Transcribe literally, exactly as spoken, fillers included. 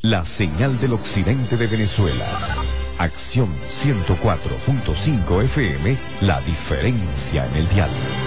la señal del occidente de Venezuela. Acción ciento cuatro punto cinco F M, la diferencia en el dial.